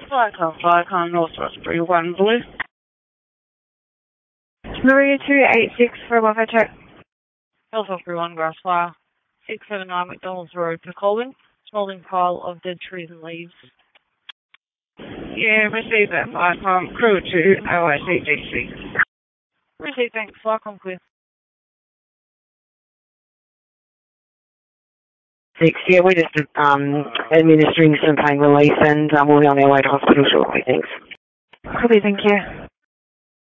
Flycon, Northwest 31 Blue. Maria 286 for a welfare check. Alpha 31 Grass Fire. 679 McDonald's Road, McCollum. Smoldering pile of dead trees and leaves. Yeah, received that Flycon. Crew 2, OICGC. Received, thanks. Flycon clear. 6, yeah, we're just administering some pain relief and we'll be on our way to hospital shortly, thanks. Copy, thank you.